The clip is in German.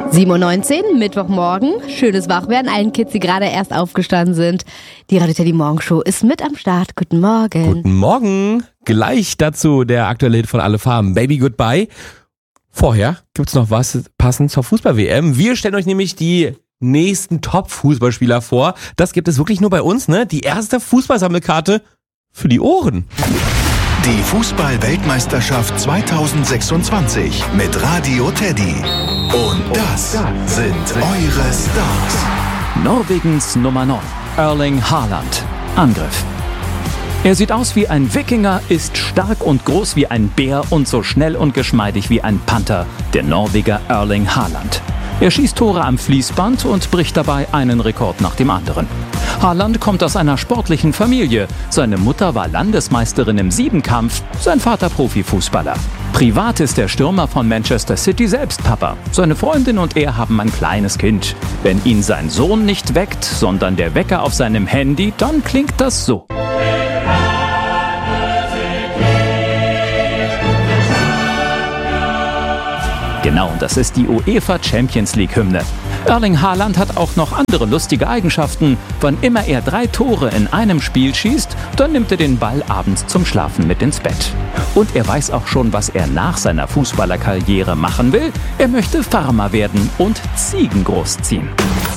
7:19 Uhr, Mittwochmorgen. Schönes Wachwerden allen Kids, die gerade erst aufgestanden sind. Die Radio Teddy Morgenshow ist mit am Start. Guten Morgen. Guten Morgen. Gleich dazu der aktuelle Hit von Alle Farben, Baby Goodbye. Vorher gibt's noch was passend zur Fußball-WM. Wir stellen euch nämlich die nächsten Top-Fußballspieler vor. Das gibt es wirklich nur bei uns, ne? Die erste Fußballsammelkarte für die Ohren. Die Fußball-Weltmeisterschaft 2026 mit Radio Teddy. Und das sind eure Stars. Norwegens Nummer 9, Erling Haaland. Angriff. Er sieht aus wie ein Wikinger, ist stark und groß wie ein Bär und so schnell und geschmeidig wie ein Panther, der Norweger Erling Haaland. Er schießt Tore am Fließband und bricht dabei einen Rekord nach dem anderen. Haaland kommt aus einer sportlichen Familie. Seine Mutter war Landesmeisterin im Siebenkampf, sein Vater Profifußballer. Privat ist der Stürmer von Manchester City selbst Papa. Seine Freundin und er haben ein kleines Kind. Wenn ihn sein Sohn nicht weckt, sondern der Wecker auf seinem Handy, dann klingt das so. Genau, das ist die UEFA Champions League Hymne. Erling Haaland hat auch noch andere lustige Eigenschaften. Wann immer er 3 Tore in einem Spiel schießt, dann nimmt er den Ball abends zum Schlafen mit ins Bett. Und er weiß auch schon, was er nach seiner Fußballerkarriere machen will. Er möchte Farmer werden und Ziegen großziehen.